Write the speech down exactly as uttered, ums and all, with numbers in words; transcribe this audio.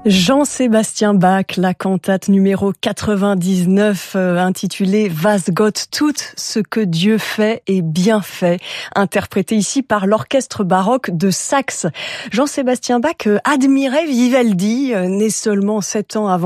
Jean-Sébastien Bach, la cantate numéro quatre-vingt-dix-neuf euh, intitulée Was Gott tut, ce que Dieu fait est bien fait, interprétée ici par l'orchestre baroque de Saxe. Jean-Sébastien Bach euh, admirait Vivaldi, euh, né seulement sept ans avant